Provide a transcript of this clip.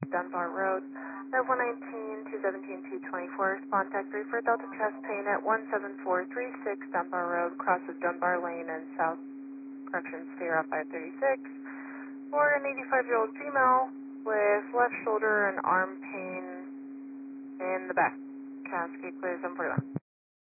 Dunbar Road. At 119, 217, 224, respond tech 3 for Delta chest pain at 17436 Dunbar Road, crosses Dunbar Lane and South Correction Sierra 536. For an 85-year-old female with left shoulder and arm pain in the back. Cascade clear 741.